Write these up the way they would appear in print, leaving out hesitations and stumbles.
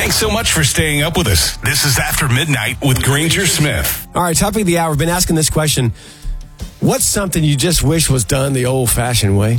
Thanks so much for staying up with us. This is After Midnight with Granger Smith. All right, topic of the hour. We've been asking this question. What's something you just wish was done the old-fashioned way?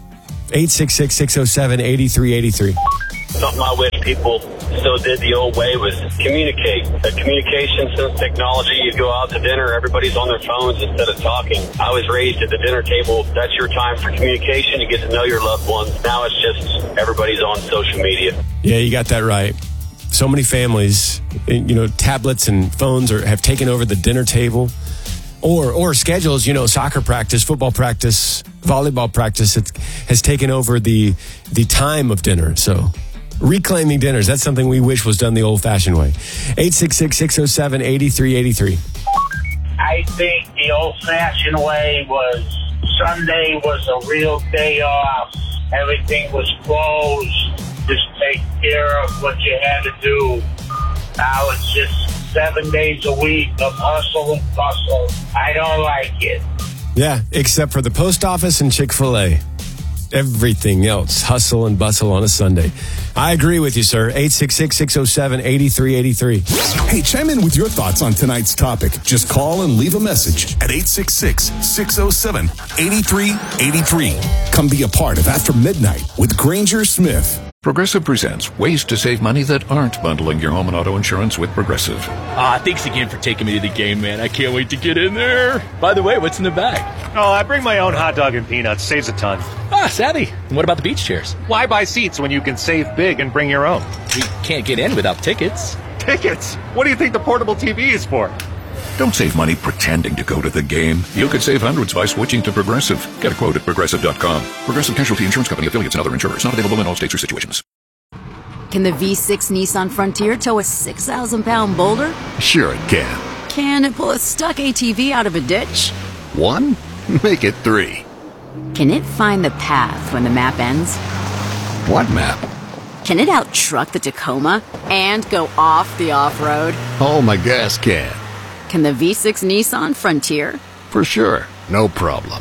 866-607-8383. Something I wish people still did the old way was communicate. The communication since technology, you go out to dinner, everybody's on their phones instead of talking. I was raised at the dinner table. That's your time for communication. You get to know your loved ones. Now it's just everybody's on social media. Yeah, you got that right. So many families, tablets and phones have taken over the dinner table. Or schedules, soccer practice, football practice, volleyball practice. It has taken over the time of dinner. So reclaiming dinners, that's something we wish was done the old-fashioned way. 866-607-8383. I think the old-fashioned way was Sunday was a real day off. Everything was closed. Just take care of what you had to do. Now it's just 7 days a week of hustle and bustle. I don't like it. Yeah, except for the post office and Chick-fil-A. Everything else, hustle and bustle on a Sunday. I agree with you, sir. 866-607-8383. Hey, chime in with your thoughts on tonight's topic. Just call and leave a message at 866-607-8383. Come be a part of After Midnight with Granger Smith. Progressive presents ways to save money that aren't bundling your home and auto insurance with Progressive. Thanks again for taking me to the game, man. I can't wait to get in there. By the way, what's in the bag? Oh, I bring my own hot dog and peanuts. Saves a ton. Savvy. And what about the beach chairs? Why buy seats when you can save big and bring your own? We can't get in without tickets. Tickets? What do you think the portable TV is for? Don't save money pretending to go to the game. You could save hundreds by switching to Progressive. Get a quote at Progressive.com. Progressive Casualty Insurance Company, affiliates, and other insurers. Not available in all states or situations. Can the V6 Nissan Frontier tow a 6,000-pound boulder? Sure it can. Can it pull a stuck ATV out of a ditch? 1? Make it 3. Can it find the path when the map ends? What map? Can it out-truck the Tacoma and go off the off-road? Oh, my gas can. Can the V6 Nissan Frontier? For sure. No problem.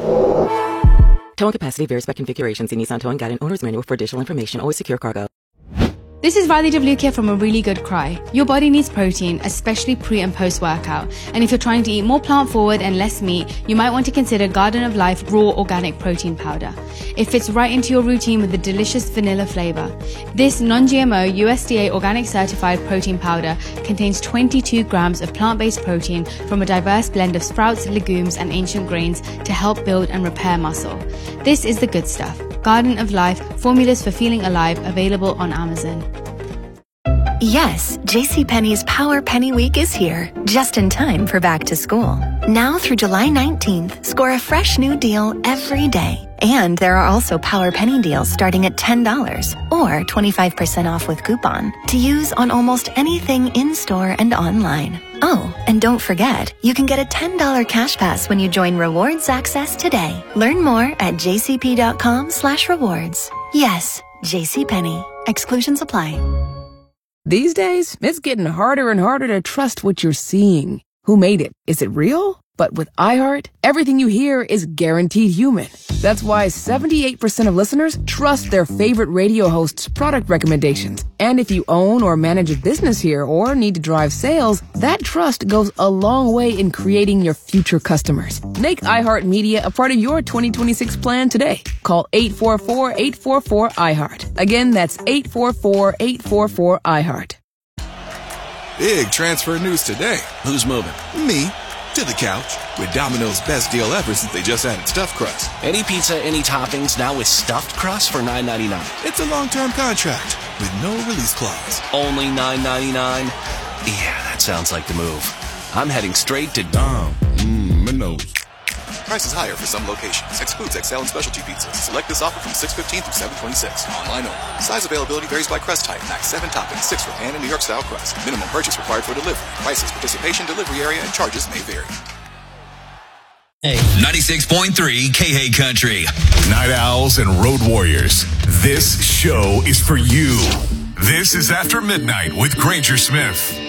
Towing capacity varies by configuration. See Nissan Towing Guide and Owner's Manual for additional information. Always secure cargo. This is Riley WK from A Really Good Cry. Your body needs protein, especially pre and post workout. And if you're trying to eat more plant forward and less meat, you might want to consider Garden of Life Raw Organic Protein Powder. It fits right into your routine with a delicious vanilla flavor. This non-GMO USDA organic certified protein powder contains 22 grams of plant-based protein from a diverse blend of sprouts, legumes, and ancient grains to help build and repair muscle. This is the good stuff. Garden of Life, formulas for feeling alive, available on Amazon. Yes, JCPenney's Power Penny Week is here, just in time for back to school. Now through July 19th, score a fresh new deal every day. And there are also Power Penny deals starting at $10 or 25% off with coupon to use on almost anything in-store and online. Oh, and don't forget, you can get a $10 cash pass when you join Rewards Access today. Learn more at jcp.com/rewards. Yes, JCPenney. Exclusions apply. These days, it's getting harder and harder to trust what you're seeing. Who made it? Is it real? But with iHeart, everything you hear is guaranteed human. That's why 78% of listeners trust their favorite radio host's product recommendations. And if you own or manage a business here or need to drive sales, that trust goes a long way in creating your future customers. Make iHeartMedia a part of your 2026 plan today. Call 844-844-iHeart. Again, that's 844-844-iHeart. Big transfer news today. Who's moving? Me. To the couch with Domino's best deal ever since they just added stuffed crust. Any pizza, any toppings, now with stuffed crust for $9.99. It's a long-term contract with no release clause. Only $9.99? Yeah, that sounds like the move. I'm heading straight to Domino's. Prices higher for some locations. Excludes XL and specialty pizzas. Select this offer from 6/15 through 7/26. Online only. Size availability varies by crust type. Max 7 toppings, 6 for pan and New York style crust. Minimum purchase required for delivery. Prices, participation, delivery area, and charges may vary. 96.3 KH Country. Night Owls and Road Warriors. This show is for you. This is After Midnight with Granger Smith.